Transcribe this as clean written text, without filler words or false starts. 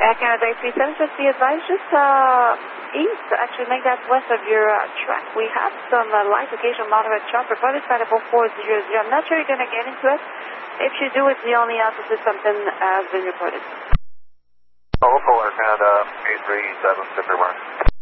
Air Canada 837, just be advised, just east, actually make that west of your track. We have some light occasional moderate chopper, but it's at about 400. I'm not sure you're going to get into it. If you do, it's the only altitude something has been reported. Local Air Canada 837, Super Mark.